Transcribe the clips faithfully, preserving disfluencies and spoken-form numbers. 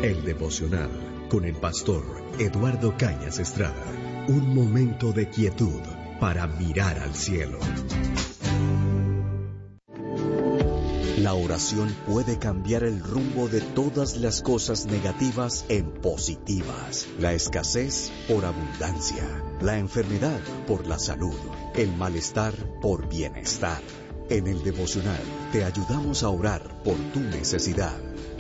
El devocional con el pastor Eduardo Cañas Estrada. Un momento de quietud para mirar al cielo. La oración puede cambiar el rumbo de todas las cosas negativas en positivas. La escasez por abundancia, la enfermedad por la salud, el malestar por bienestar. En el devocional te ayudamos a orar por tu necesidad.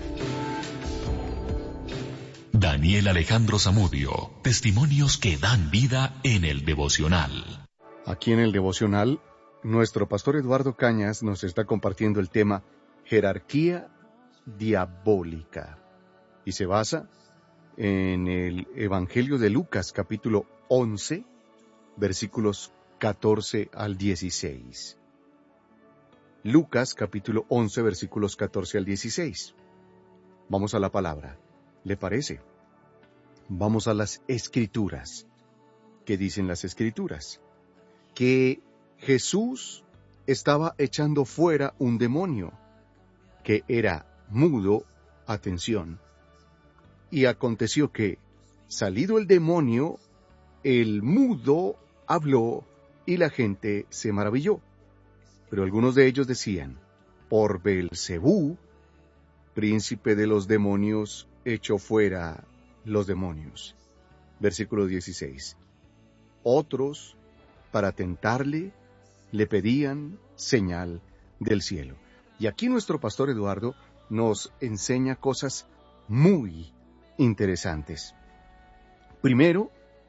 Daniel Alejandro Zamudio, testimonios que dan vida en el devocional. Aquí en el devocional, nuestro pastor Eduardo Cañas nos está compartiendo el tema jerarquía diabólica y se basa en el Evangelio de Lucas capítulo once, versículos catorce al dieciséis. Lucas capítulo once, versículos catorce al dieciséis. Vamos a la palabra. ¿Le parece? Vamos a las Escrituras. ¿Qué dicen las Escrituras? Que Jesús estaba echando fuera un demonio, que era mudo, atención, y aconteció que, salido el demonio, el mudo habló y la gente se maravilló. Pero algunos de ellos decían, por Beelzebú, príncipe de los demonios, echó fuera los demonios. Versículo dieciséis. Otros, para tentarle, le pedían señal del cielo. Y aquí nuestro pastor Eduardo nos enseña cosas muy interesantes. Primero,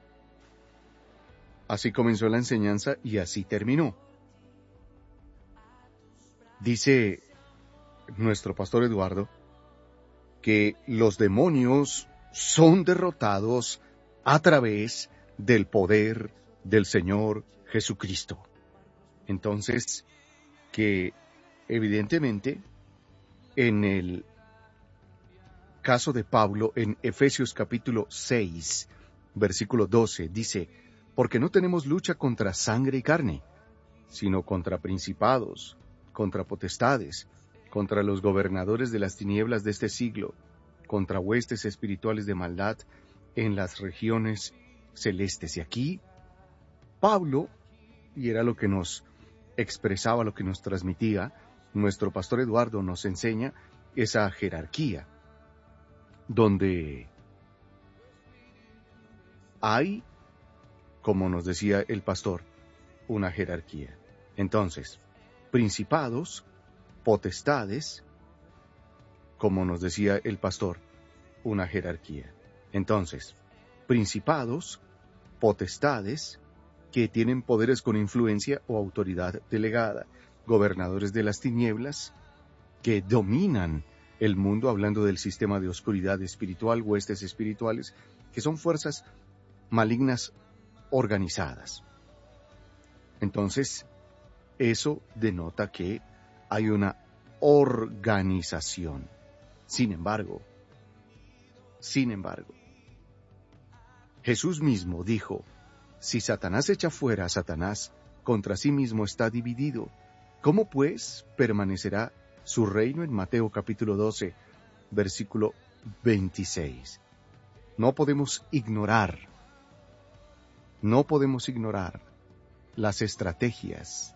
así comenzó la enseñanza y así terminó. Dice nuestro pastor Eduardo que los demonios son derrotados a través del poder del Señor Jesucristo. Entonces, que evidentemente en el caso de Pablo en Efesios capítulo seis, versículo doce, dice, porque no tenemos lucha contra sangre y carne, sino contra principados, contra potestades, contra los gobernadores de las tinieblas de este siglo, contra huestes espirituales de maldad en las regiones celestes. Y aquí, Pablo, y era lo que nos expresaba, lo que nos transmitía, nuestro pastor Eduardo nos enseña esa jerarquía, donde hay, como nos decía el pastor, una jerarquía. Entonces, principados, potestades, como nos decía el pastor, una jerarquía. Entonces, principados, potestades, que tienen poderes con influencia o autoridad delegada, gobernadores de las tinieblas, que dominan el mundo, hablando del sistema de oscuridad espiritual, huestes espirituales, que son fuerzas malignas organizadas. Entonces, eso denota que hay una organización. Sin embargo, sin embargo, Jesús mismo dijo, si Satanás echa fuera a Satanás, contra sí mismo está dividido. ¿Cómo pues permanecerá su reino? En Mateo capítulo doce, versículo veintiséis. No podemos ignorar, no podemos ignorar las estrategias